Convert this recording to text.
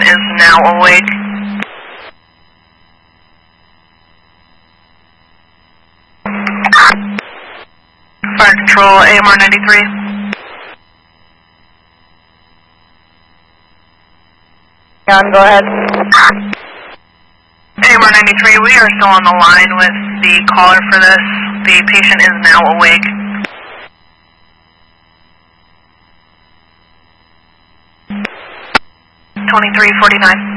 is now awake. Fire Control, AMR 93. John, go ahead. AMR 93, we are still on the line with the caller for this. The patient is now awake. 2349.